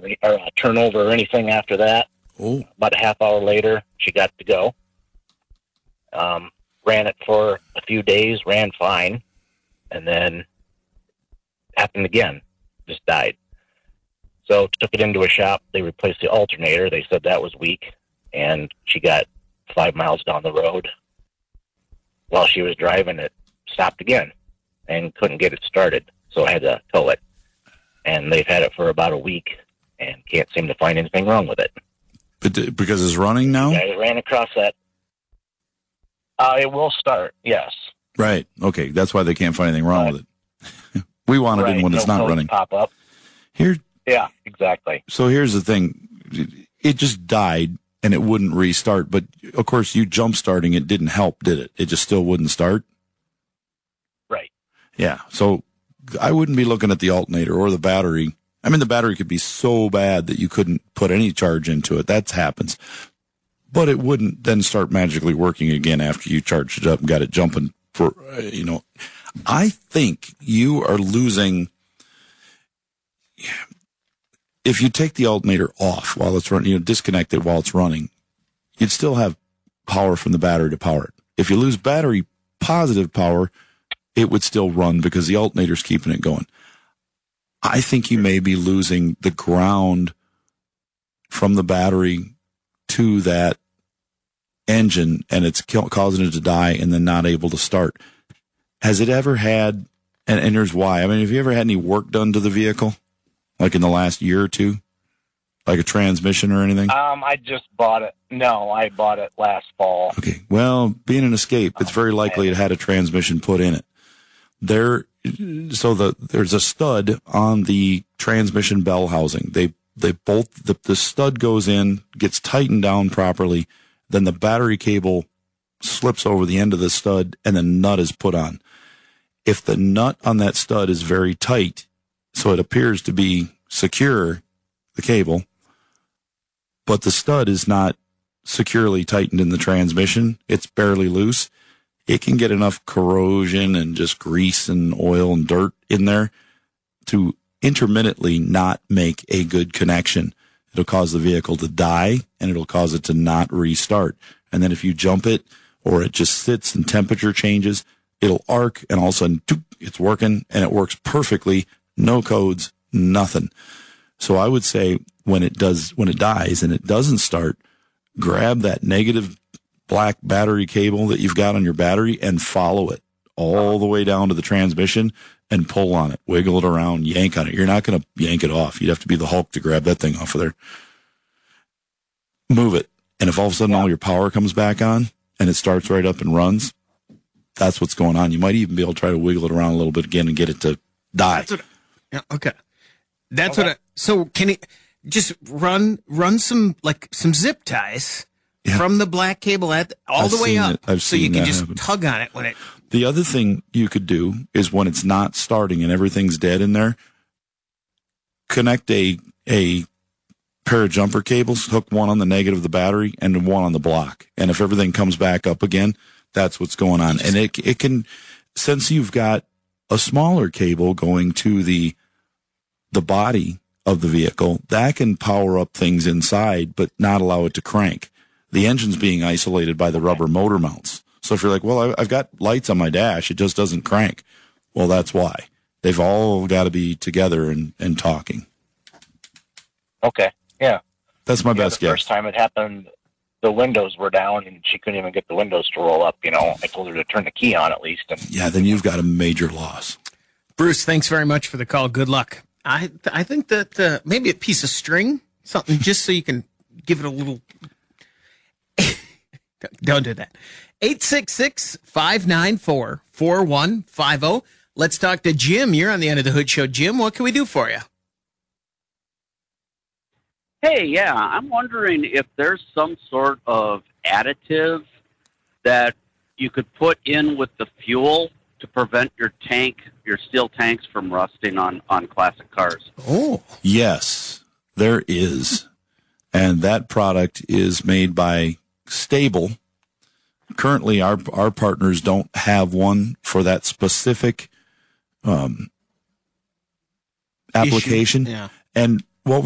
or turnover or anything after that. Oh. About a half hour later, she got to go. Ran it for a few days, ran fine, and then happened again, just died. So took it into a shop. They replaced the alternator. They said that was weak, and she got 5 miles down the road. While she was driving, it stopped again and couldn't get it started, so I had to tow it. And they've had it for about a week and can't seem to find anything wrong with it. But because it's running now? I ran across that. It will start, yes. Right. Okay. That's why they can't find anything wrong with it. We want it in when it's not running. Pop up. Yeah, exactly. So here's the thing. It just died and it wouldn't restart. But of course, you jump starting it didn't help, did it? It just still wouldn't start. Right. Yeah. So I wouldn't be looking at the alternator or the battery. I mean, the battery could be so bad that you couldn't put any charge into it. That happens. But it wouldn't then start magically working again after you charged it up and got it jumping for, I think you are losing. If you take the alternator off while it's running, disconnect it while it's running, you'd still have power from the battery to power it. If you lose battery positive power, it would still run because the alternator's keeping it going. I think you may be losing the ground from the battery to that engine, and it's causing it to die and then not able to start. Has it ever had, and here's why, I mean, have you ever had any work done to the vehicle, like in the last year or two, like a transmission or anything? I just bought it. No, I bought it last fall. Okay, well, being an Escape, it's very likely it had a transmission put in it. There's a stud on the transmission bell housing. They bolt, the stud goes in, gets tightened down properly, then the battery cable slips over the end of the stud and the nut is put on. If the nut on that stud is very tight, so it appears to be secure, the cable, but the stud is not securely tightened in the transmission, it's barely loose, it can get enough corrosion and just grease and oil and dirt in there to intermittently not make a good connection. It'll cause the vehicle to die and it'll cause it to not restart. And then if you jump it or it just sits and temperature changes, it'll arc and all of a sudden it's working and it works perfectly. No codes, nothing. So I would say when it dies and it doesn't start, grab that negative black battery cable that you've got on your battery and follow it all the way down to the transmission and pull on it, wiggle it around, yank on it. You're not going to yank it off. You'd have to be the Hulk to grab that thing off of there. Move it. And if all of a sudden all your power comes back on and it starts right up and runs, that's what's going on. You might even be able to try to wiggle it around a little bit again and get it to die. Okay. So can it just run some zip ties from the black cable all the way up, so you can just tug on it when it. The other thing you could do is when it's not starting and everything's dead in there, connect a pair of jumper cables, hook one on the negative of the battery and one on the block. And if everything comes back up again, that's what's going on. And it can, since you've got a smaller cable going to the body of the vehicle, that can power up things inside, but not allow it to crank. The engine's being isolated by the rubber motor mounts. So if you're like, well, I've got lights on my dash, it just doesn't crank. Well, that's why. They've all got to be together and talking. Okay, yeah. That's my best guess. The first time it happened, the windows were down and she couldn't even get the windows to roll up. I told her to turn the key on at least. Yeah, then you've got a major loss. Bruce, thanks very much for the call. Good luck. I think that maybe a piece of string, something just so you can give it a little. Don't do that. 866-594-4150. Let's talk to Jim. You're on the End of the Hood Show. Jim, what can we do for you? Hey, yeah, I'm wondering if there's some sort of additive that you could put in with the fuel to prevent your steel tanks from rusting on classic cars. Oh. Yes, there is. And that product is made by Stable. Currently, our partners don't have one for that specific application. Yeah. And